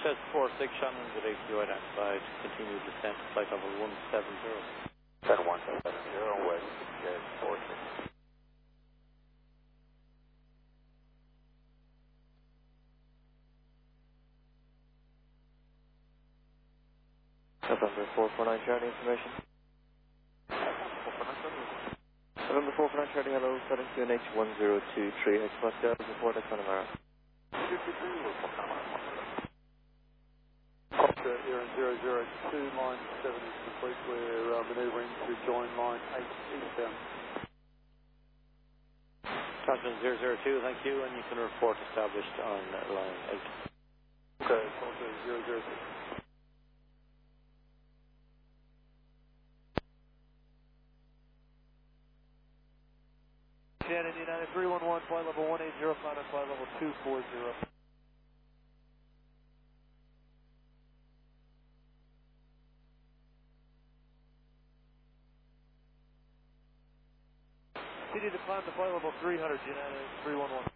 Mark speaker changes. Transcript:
Speaker 1: Set 46, Shannon, with ACU identified. Continue descent to flight level 170.
Speaker 2: Set 170, West, Jet 46.
Speaker 3: November 449 Charlie, information. November 449 Charlie, hello, setting QNH 1023, X Pascal, report at Connemara.
Speaker 4: Oscar, Air 002, line 7 is complete. We're maneuvering to join line 8 eastbound.
Speaker 1: Captain 002, thank you, and you can report established on line 8.
Speaker 4: Okay, Oscar 002.
Speaker 5: Shannon United 311, flight level 180, flight on flight level 240. Continue to climb to flight level 300, United 311.